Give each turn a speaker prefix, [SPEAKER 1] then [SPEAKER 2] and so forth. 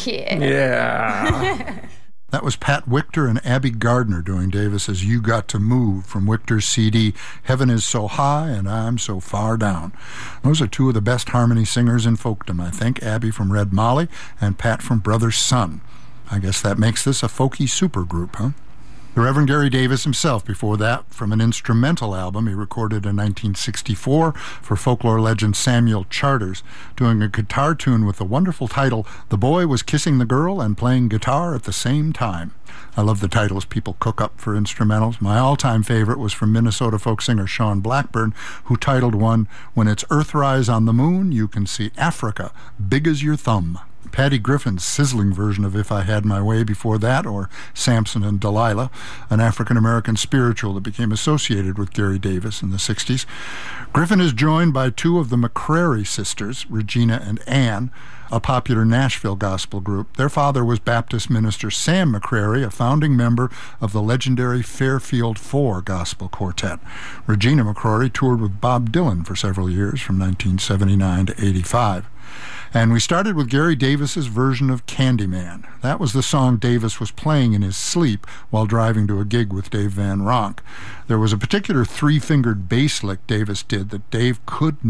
[SPEAKER 1] kid.
[SPEAKER 2] Yeah.
[SPEAKER 3] That was Pat Wichter and Abby Gardner doing Davis's You Got to Move from Wichter's CD, Heaven is So High and I'm So Far Down. Those are two of the best harmony singers in folkdom, I think, Abby from Red Molly and Pat from Brother Sun. I guess that makes this a folky supergroup, huh? The Reverend Gary Davis himself, before that, from an instrumental album he recorded in 1964 for folklore legend Samuel Charters, doing a guitar tune with the wonderful title, The Boy Was Kissing the Girl and Playing Guitar at the Same Time. I love the titles people cook up for instrumentals. My all-time favorite was from Minnesota folk singer Sean Blackburn, who titled one, When It's Earthrise on the Moon, You Can See Africa, Big as Your Thumb. Patty Griffin's sizzling version of If I Had My Way before that, or Samson and Delilah, an African-American spiritual that became associated with Gary Davis in the 60s. Griffin is joined by two of the McCrary sisters, Regina and Ann, a popular Nashville gospel group. Their father was Baptist minister Sam McCrary, a founding member of the legendary Fairfield Four gospel quartet. Regina McCrary toured with Bob Dylan for several years, from 1979 to 85. And we started with Gary Davis's version of Candyman. That was the song Davis was playing in his sleep while driving to a gig with Dave Van Ronk. There was a particular three-fingered bass lick Davis did that Dave could